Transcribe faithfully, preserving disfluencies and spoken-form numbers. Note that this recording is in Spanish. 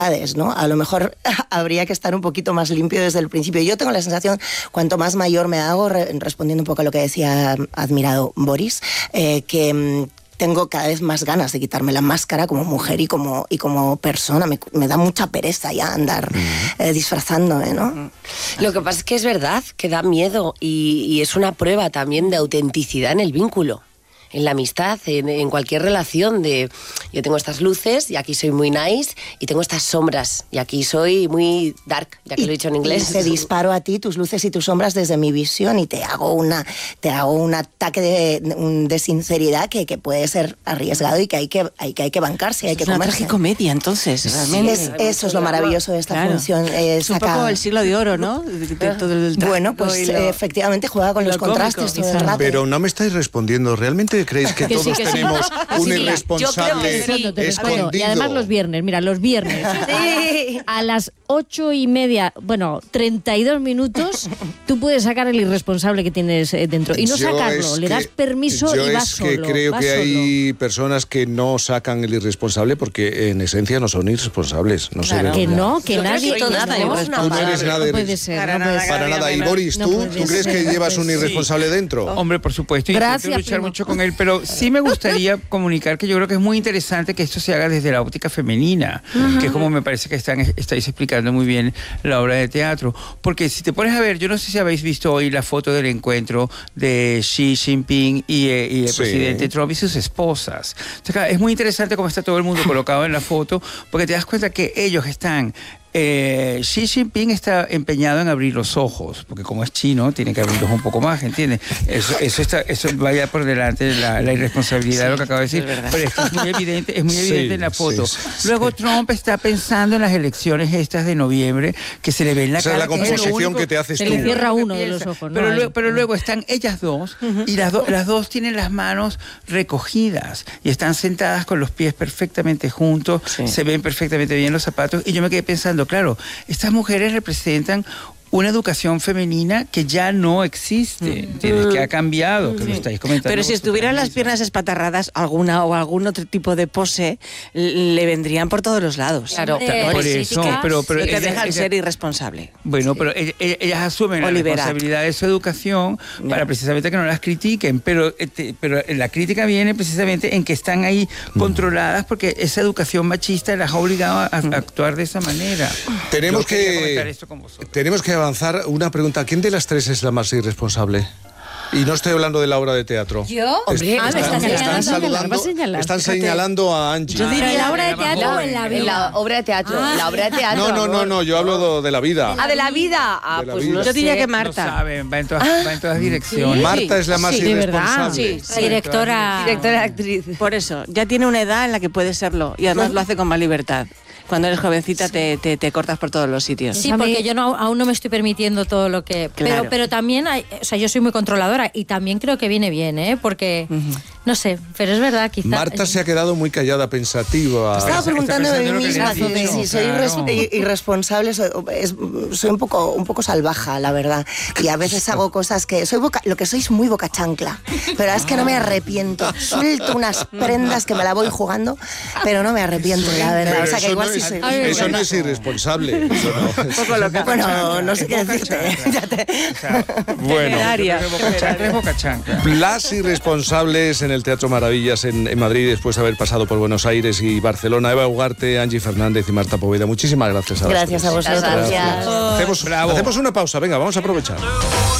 ¿no? A lo mejor habría que estar un poquito más limpio desde el principio. Yo tengo la sensación, cuanto más mayor me hago, re- respondiendo un poco a lo que decía admirado Boris, eh, que tengo cada vez más ganas de quitarme la máscara como mujer y como, y como persona. Me, me da mucha pereza ya andar eh, disfrazándome, ¿no? Lo que pasa es que es verdad, que da miedo y, y es una prueba también de autenticidad en el vínculo. En la amistad, en, en cualquier relación de yo tengo estas luces y aquí soy muy nice y tengo estas sombras y aquí soy muy dark, ya que y, lo he dicho en inglés. Y te disparo a ti tus luces y tus sombras desde mi visión y te hago una te hago un ataque de, de sinceridad que, que puede ser arriesgado y que hay que hay que, hay que bancarse, hay que es una comerse. tragicomedia, entonces, realmente. Es, eso es lo maravilloso de esta claro. función. Eh, Es un saca... poco el siglo de oro, ¿no? De, de todo el bueno, pues lo, eh, efectivamente juega con los cómico, contrastes todo el rato. Pero no me estáis respondiendo. ¿Realmente creéis que, Que todos sí, que sí. tenemos un Sí, irresponsable sí. escondido? Y además los viernes, mira, los viernes Sí. a las ocho y media, bueno, treinta y dos minutos, tú puedes sacar el irresponsable que tienes eh, dentro. Y no Yo sacarlo, es le que- das permiso yo y vas es solo. que creo vas que solo. hay personas que no sacan el irresponsable porque en esencia no son irresponsables. No se Claro. ven Que nada. no, que Yo creo nadie... que todos nada tenemos irresponsable. una Tú no eres palabra. nada No puede irres- ser, Para no puede nada, ser. Para nada. Y No Boris, ¿tú, puede ¿tú crees ser. que llevas un Sí. irresponsable dentro? Hombre, por supuesto, y Gracias, intento luchar primo. mucho con él, pero sí me gustaría comunicar que yo creo que es muy interesante que esto se haga desde la óptica femenina, que es como me parece que están, estáis explicando muy bien la obra de teatro. Porque si te pones a ver, yo no sé si habéis visto hoy la foto del encuentro de Xi Jinping y, eh, y el Sí. presidente Trump y sus esposas. Entonces, claro, es muy interesante cómo está todo el mundo colocado en la foto, porque te das cuenta que ellos están... Eh, Xi Jinping está empeñado en abrir los ojos, porque como es chino, tiene que abrirlos un poco más, ¿entiendes? Eso, eso, está, eso vaya por delante de la, la irresponsabilidad de lo que acabo de decir, es verdad. pero esto es muy evidente, es muy evidente Sí, en la foto. sí, sí. Luego Trump está pensando en las elecciones estas de noviembre, que se le ve en la Esa es cara. la que lo composición único que te haces Se tú. le cierra que uno de piensa. los ojos, ¿no? Pero, Ahí. luego, pero luego están ellas dos y las, do- las dos tienen las manos recogidas y están sentadas con los pies perfectamente juntos, Sí. se ven perfectamente bien los zapatos y yo me quedé pensando, claro, estas mujeres representan una educación femenina que ya no existe, ¿entiendes? Que ha cambiado, que lo estáis comentando. Pero si estuvieran las vosotras piernas espatarradas, alguna o algún otro tipo de pose, l- le vendrían por todos los lados. Claro. Eh, Por políticas, eso, pero, pero No te ella- dejan ella- ser irresponsable. Bueno, pero ell- ell- ellas asumen O la liberal. responsabilidad de su educación para Ya. precisamente que no las critiquen, pero, este, pero la crítica viene precisamente en que están ahí controladas porque esa educación machista las ha obligado a, a actuar de esa manera. Tenemos Yo quería comentar que, esto con vosotros. tenemos que avanzar. Una pregunta, ¿quién de las tres es la más irresponsable? Y no estoy hablando de la obra de teatro. ¿Yo? Hombre, Ah, me Están, estás están señalando, saludando- vas a señalar. están señalando a Angie. Yo diría- ¿En la obra de la más teatro o joven. en la En vida? la obra de teatro, Ah. la obra de teatro. No, no, no, no, yo hablo de la vida. Ah, de la vida. Ah, De la pues vida. no Yo diría sé. que No Marta. saben, va en todas, va en todas direcciones. Marta es la más Sí, de verdad. irresponsable. Sí, La directora... Directora actriz. Por eso, ya tiene una edad en la que puede serlo y además lo hace con más libertad. Cuando eres jovencita te, te, te cortas por todos los sitios. Sí, porque yo no, aún no me estoy permitiendo todo lo que... Claro. Pero, pero también, hay, o sea, yo soy muy controladora y también creo que viene bien, ¿eh? Porque, no sé, pero es verdad, quizá... Marta se ha quedado muy callada, pensativa. Estaba Está preguntando de pensando mí lo que le misma has si, dicho, si soy claro. irres- irresponsable, soy, es- soy un poco un poco salvaja, la verdad. Y a veces hago cosas que soy boca, lo que soy es muy boca chancla. Pero es que no me arrepiento. Suelto unas prendas que me la voy jugando, pero no me arrepiento, la verdad. Pero O sea que eso igual no sí es- soy. eso no es irresponsable. Eso no. Bueno, no sé qué decirte. Ya te- O sea, Bueno, Temeraria. yo creo que boca chancla es boca chancla. las irresponsables en el Teatro Maravillas en, en Madrid, después de haber pasado por Buenos Aires y Barcelona. Eva Ugarte, Angie Fernández y Marta Poveda. Muchísimas gracias a las Gracias tres. a vosotros. Gracias. Hacemos, Bravo. hacemos una pausa, venga, vamos a aprovechar.